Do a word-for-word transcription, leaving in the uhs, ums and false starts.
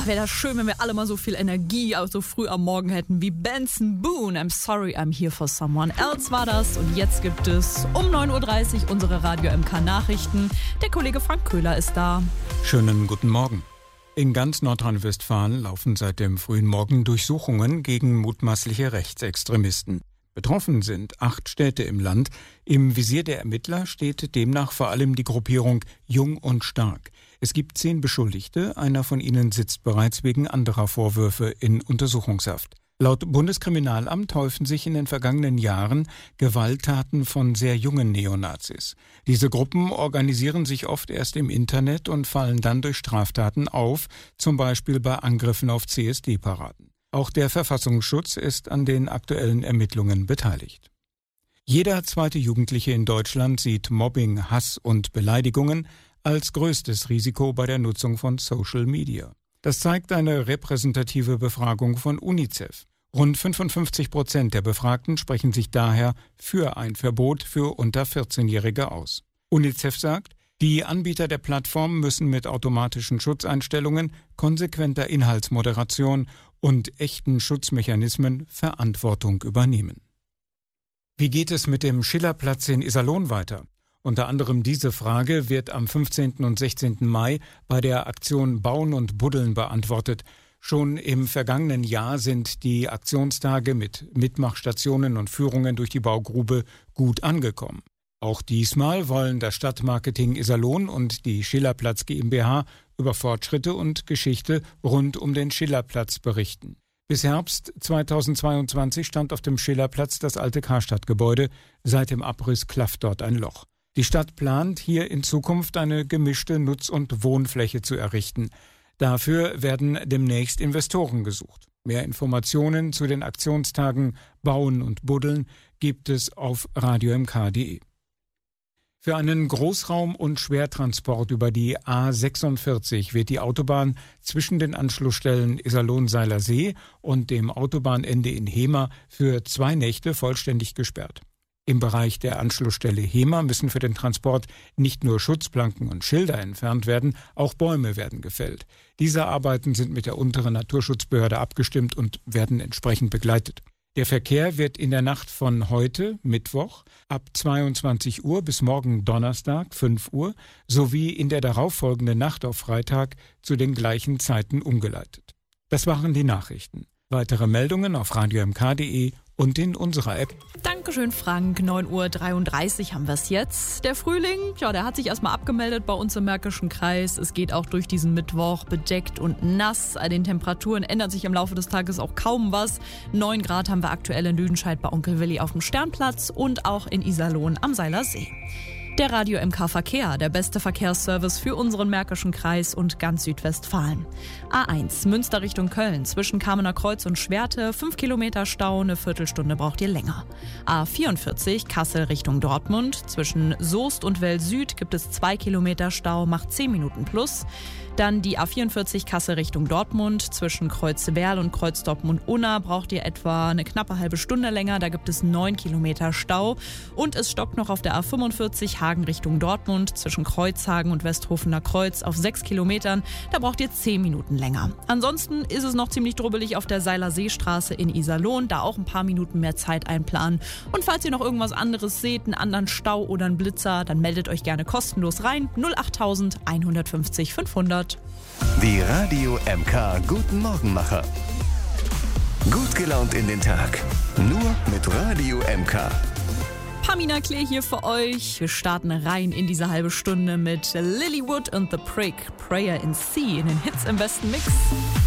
wäre das schön, wenn wir alle mal so viel Energie auch so früh am Morgen hätten wie Benson Boone. I'm sorry, I'm here for someone else war das. Und jetzt gibt es um neun Uhr dreißig unsere Radio M K Nachrichten. Der Kollege Frank Köhler ist da. Schönen guten Morgen. In ganz Nordrhein-Westfalen laufen seit dem frühen Morgen Durchsuchungen gegen mutmaßliche Rechtsextremisten. Betroffen sind acht Städte im Land. Im Visier der Ermittler steht demnach vor allem die Gruppierung Jung und Stark. Es gibt zehn Beschuldigte, einer von ihnen sitzt bereits wegen anderer Vorwürfe in Untersuchungshaft. Laut Bundeskriminalamt häufen sich in den vergangenen Jahren Gewalttaten von sehr jungen Neonazis. Diese Gruppen organisieren sich oft erst im Internet und fallen dann durch Straftaten auf, zum Beispiel bei Angriffen auf C S D-Paraden. Auch der Verfassungsschutz ist an den aktuellen Ermittlungen beteiligt. Jeder zweite Jugendliche in Deutschland sieht Mobbing, Hass und Beleidigungen als größtes Risiko bei der Nutzung von Social Media. Das zeigt eine repräsentative Befragung von UNICEF. Rund fünfundfünfzig Prozent der Befragten sprechen sich daher für ein Verbot für unter vierzehnjährige aus. UNICEF sagt, die Anbieter der Plattform müssen mit automatischen Schutzeinstellungen, konsequenter Inhaltsmoderation und echten Schutzmechanismen Verantwortung übernehmen. Wie geht es mit dem Schillerplatz in Iserlohn weiter? Unter anderem diese Frage wird am fünfzehnten und sechzehnten Mai bei der Aktion Bauen und Buddeln beantwortet. Schon im vergangenen Jahr sind die Aktionstage mit Mitmachstationen und Führungen durch die Baugrube gut angekommen. Auch diesmal wollen das Stadtmarketing Iserlohn und die Schillerplatz GmbH über Fortschritte und Geschichte rund um den Schillerplatz berichten. Bis Herbst zweitausendzweiundzwanzig stand auf dem Schillerplatz das alte Karstadtgebäude. Seit dem Abriss klafft dort ein Loch. Die Stadt plant, hier in Zukunft eine gemischte Nutz- und Wohnfläche zu errichten. Dafür werden demnächst Investoren gesucht. Mehr Informationen zu den Aktionstagen Bauen und Buddeln gibt es auf radio m k punkt d e. Für einen Großraum- und Schwertransport über die A sechsundvierzig wird die Autobahn zwischen den Anschlussstellen Iserlohn-Seiler See und dem Autobahnende in Hemer für zwei Nächte vollständig gesperrt. Im Bereich der Anschlussstelle Hemer müssen für den Transport nicht nur Schutzplanken und Schilder entfernt werden, auch Bäume werden gefällt. Diese Arbeiten sind mit der unteren Naturschutzbehörde abgestimmt und werden entsprechend begleitet. Der Verkehr wird in der Nacht von heute, Mittwoch, ab zweiundzwanzig Uhr bis morgen Donnerstag, fünf Uhr, sowie in der darauffolgenden Nacht auf Freitag zu den gleichen Zeiten umgeleitet. Das waren die Nachrichten. Weitere Meldungen auf radio m k punkt d e und in unserer App. Dankeschön, Frank. neun Uhr dreiunddreißig haben wir es jetzt. Der Frühling, ja, der hat sich erstmal abgemeldet bei uns im Märkischen Kreis. Es geht auch durch diesen Mittwoch bedeckt und nass. An den Temperaturen ändert sich im Laufe des Tages auch kaum was. neun Grad haben wir aktuell in Lüdenscheid bei Onkel Willi auf dem Sternplatz und auch in Iserlohn am Seiler See. Der Radio M K Verkehr, der beste Verkehrsservice für unseren Märkischen Kreis und ganz Südwestfalen. A eins, Münster Richtung Köln, zwischen Kamener Kreuz und Schwerte, fünf Kilometer Stau, eine Viertelstunde braucht ihr länger. A vierundvierzig, Kassel Richtung Dortmund, zwischen Soest und Well Süd gibt es zwei Kilometer Stau, macht zehn Minuten plus. Dann die A vierundvierzig Kassel Richtung Dortmund, zwischen Kreuzwerl und Kreuz Dortmund-Unna braucht ihr etwa eine knappe halbe Stunde länger, da gibt es neun Kilometer Stau. Und es stockt noch auf der A fünfundvierzig Hagen Richtung Dortmund, zwischen Kreuzhagen und Westhofener Kreuz auf sechs Kilometern, da braucht ihr zehn Minuten länger. Ansonsten ist es noch ziemlich drubbelig auf der Seiler Seestraße in Iserlohn, da auch ein paar Minuten mehr Zeit einplanen. Und falls ihr noch irgendwas anderes seht, einen anderen Stau oder einen Blitzer, dann meldet euch gerne kostenlos rein, null acht tausend einhundertfünfzig fünfhundert. Die Radio M K Guten Morgenmacher. Gut gelaunt in den Tag. Nur mit Radio M K. Pamina Klee hier für euch. Wir starten rein in diese halbe Stunde mit Lilywood und The Prick, Prayer in C in den Hits im besten Mix.